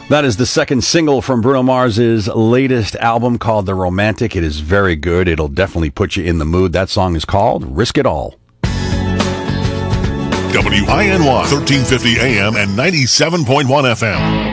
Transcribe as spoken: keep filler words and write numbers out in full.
That is the second single from Bruno Mars's latest album called The Romantic. It is very good. It'll definitely put you in the mood. That song is called Risk It All. W I N Y, thirteen fifty A M and ninety-seven point one F M.